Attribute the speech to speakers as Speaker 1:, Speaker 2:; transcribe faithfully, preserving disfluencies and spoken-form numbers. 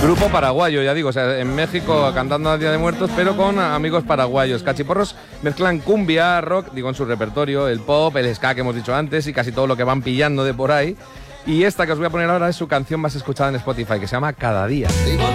Speaker 1: Grupo paraguayo, ya digo, o sea, en México cantando a Día de Muertos, pero con amigos paraguayos. Cachiporros mezclan cumbia, rock, digo en su repertorio, el pop, el ska que hemos dicho antes y casi todo lo que van pillando de por ahí. Y esta que os voy a poner ahora es su canción más escuchada en Spotify, que se llama Cada Día.